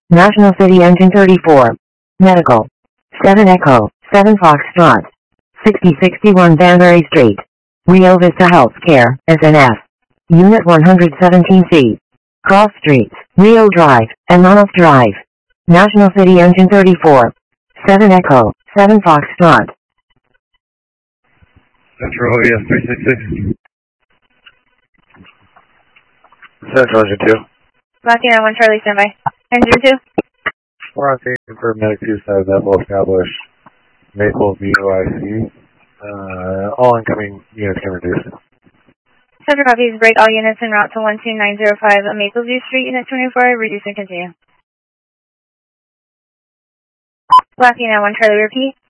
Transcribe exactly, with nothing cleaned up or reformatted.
National City Engine thirty-four. Medical. seven Echo, seven Foxtrot. sixty sixty-one Banbury Street. Rio Vista Healthcare, S N F. Unit one hundred seventeen C. Cross Streets, Rio Drive, and Monmouth Drive. National City Engine thirty-four. seven Echo, seven Foxtrot. Central O E S three six six. Central Engine two. Latina one Charlie, standby. Engine two. We're on scene for Medic two side that will establish Maple V O I C. Uh, all incoming units can reduce. Central copies, break all units en route to one two nine zero five Mapleview Street, Unit twenty-four, reduce and continue. Latina one Charlie, repeat.